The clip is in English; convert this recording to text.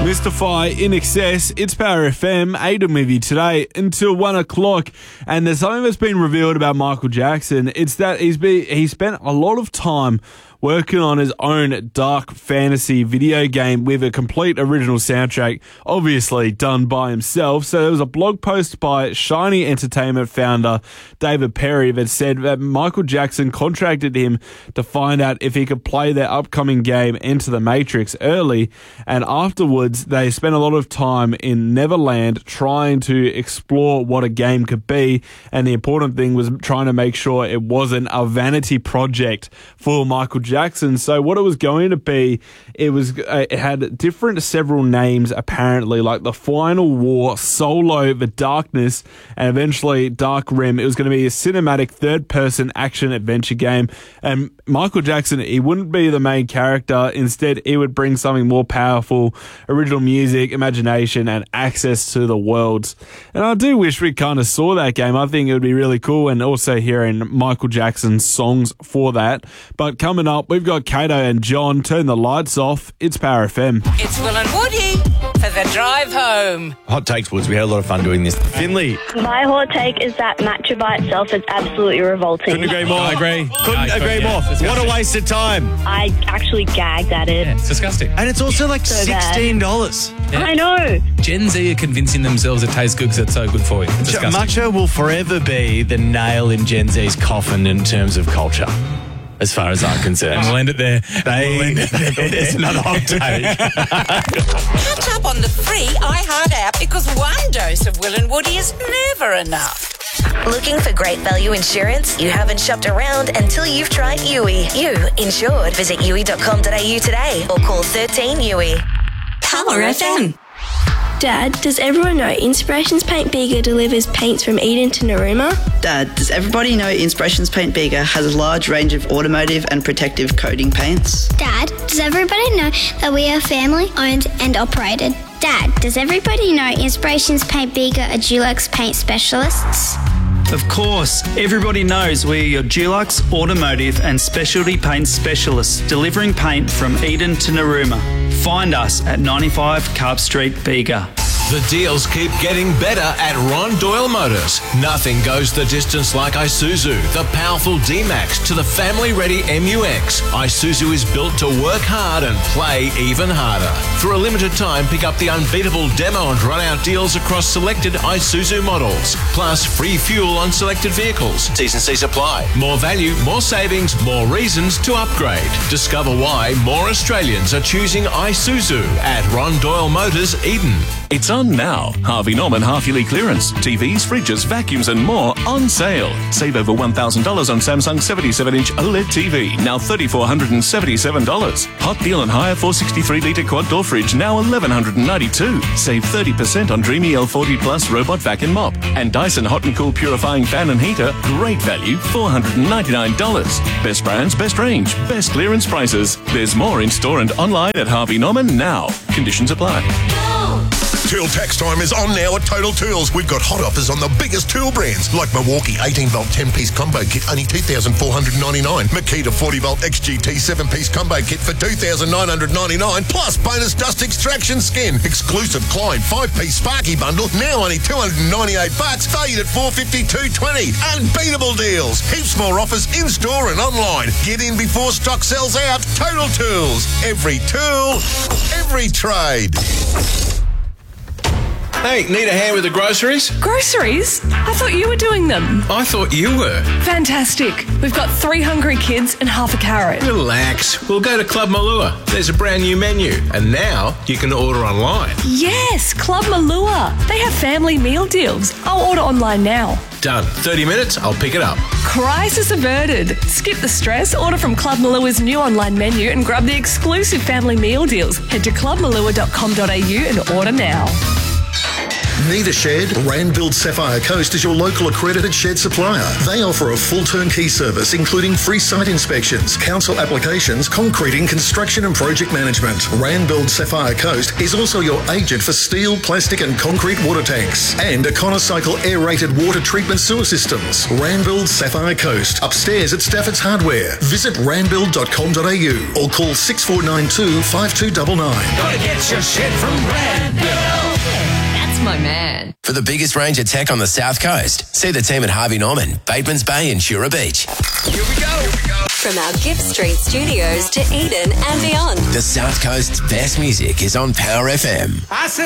Mystify In Excess. It's Power FM. Aiden with you today until 1 o'clock. And there's something that's been revealed about Michael Jackson. It's that he spent a lot of time working on his own dark fantasy video game with a complete original soundtrack, obviously done by himself. So there was a blog post by Shiny Entertainment founder David Perry that said that Michael Jackson contracted him to find out if he could play their upcoming game Enter the Matrix early, and afterwards they spent a lot of time in Neverland trying to explore what a game could be, and the important thing was trying to make sure it wasn't a vanity project for Michael Jackson. So what it was going to be, it had several names apparently, like The Final War, Solo, The Darkness, and eventually Dark Rim. It was going to be a cinematic third-person action adventure game, and Michael Jackson, he wouldn't be the main character. Instead, he would bring something more powerful, original music, imagination, and access to the worlds. And I do wish we kind of saw that game. I think it would be really cool, and also hearing Michael Jackson's songs for that. But coming up, we've got Kato and John. Turn the lights off. It's Power FM. It's Will and Woody for the drive home. Hot takes, Woods. We had a lot of fun doing this. Finley. My hot take is that matcha by itself is absolutely revolting. Couldn't agree more. I agree. Couldn't agree more. What a waste of time. I actually gagged at it. Yeah, it's disgusting. And it's also like So bad. $16. Yeah. I know. Gen Z are convincing themselves it tastes good because it's so good for you. It's disgusting. Matcha will forever be the nail in Gen Z's coffin in terms of culture, as far as I'm concerned. We'll end it there. It's another hot take. Catch up on the free iHeart app because one dose of Will and Woody is never enough. Looking for great value insurance? You haven't shopped around until you've tried Yui. You insured. Visit yui.com.au today or call 13 Yui. Power FM. Dad, does everyone know Inspirations Paint Bigger delivers paints from Eden to Narooma? Dad, does everybody know Inspirations Paint Bigger has a large range of automotive and protective coating paints? Dad, does everybody know that we are family owned and operated? Dad, does everybody know Inspirations Paint Bigger are Dulux paint specialists? Of course, everybody knows we are your Dulux automotive and specialty paint specialists, delivering paint from Eden to Narooma. Find us at 95 Carp Street, Bega. The deals keep getting better at Ron Doyle Motors. Nothing goes the distance like Isuzu, the powerful D-Max to the family-ready MUX. Isuzu is built to work hard and play even harder. For a limited time, pick up the unbeatable demo and run-out deals across selected Isuzu models, plus free fuel on selected vehicles. T's and C's apply. More value, more savings, more reasons to upgrade. Discover why more Australians are choosing Isuzu at Ron Doyle Motors, Eden. It's on now. Harvey Norman half-yearly clearance. TVs, fridges, vacuums and more on sale. Save over $1,000 on Samsung 77-inch OLED TV, now $3,477. Hot deal on hire 463-litre quad-door fridge, now $1,192. Save 30% on Dreamy L40 Plus robot vac and mop. And Dyson Hot and Cool purifying fan and heater, great value, $499. Best brands, best range, best clearance prices. There's more in store and online at Harvey Norman now. Conditions apply. Tool tax time is on now at Total Tools. We've got hot offers on the biggest tool brands like Milwaukee 18-volt 10-piece combo kit, only $2,499. Makita 40-volt XGT 7-piece combo kit for $2,999, plus bonus dust extraction skin. Exclusive Klein 5-piece Sparky bundle, now only $298, valued at $452.20. Unbeatable deals. Heaps more offers in-store and online. Get in before stock sells out. Total Tools. Every tool, every trade. Hey, need a hand with the groceries? Groceries? I thought you were doing them. I thought you were. Fantastic. We've got 3 hungry kids and half a carrot. Relax. We'll go to Club Malua. There's a brand new menu. And now you can order online. Yes, Club Malua. They have family meal deals. I'll order online now. Done. 30 minutes, I'll pick it up. Crisis averted. Skip the stress, order from Club Malua's new online menu and grab the exclusive family meal deals. Head to clubmalua.com.au and order now. Need a shed? Randbuild Sapphire Coast is your local accredited shed supplier. They offer a full turnkey service including free site inspections, council applications, concreting, construction and project management. Randbuild Sapphire Coast is also your agent for steel, plastic and concrete water tanks and Econocycle aerated water treatment sewer systems. Randbuild Sapphire Coast, upstairs at Stafford's Hardware. Visit randbuild.com.au or call 6492 5299. Gotta get your shit from Randbuild. That's my man. For the biggest range of tech on the South Coast, see the team at Harvey Norman, Bateman's Bay and Shura Beach. Here we go. From our Gibb Street studios to Eden and beyond. The South Coast's best music is on Power FM. I said